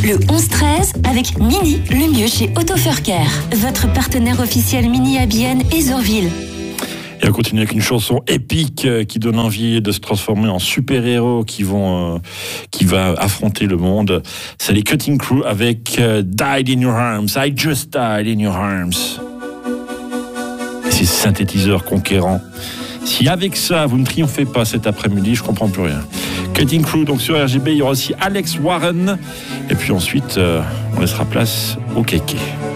Le 11-13 avec Mini, le mieux chez Autofurcare. Votre partenaire officiel Mini à Bienne et Zorville. Et on continue avec une chanson épique qui donne envie de se transformer en super-héros qui va affronter le monde. C'est les Cutting Crew avec Died in Your Arms. I just died in your arms. Et ces synthétiseurs conquérants. Si avec ça, vous ne triomphez pas cet après-midi, je comprends plus rien. Cutting Crew, donc sur RGB, il y aura aussi Alex Warren. Et puis ensuite, on laissera place au kéké.